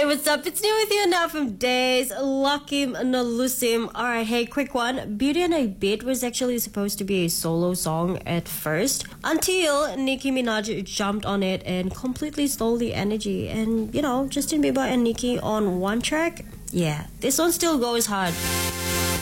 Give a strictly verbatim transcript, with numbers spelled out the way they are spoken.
Hey, what's up? It's New with you now from Days. Lakim Nalusim. Alright, hey, quick one. Beauty and a Bit was actually supposed to be a solo song at first, until Nicki Minaj jumped on it and completely stole the energy. And, you know, Justin Bieber and Nicki on one track? Yeah, this one still goes hard.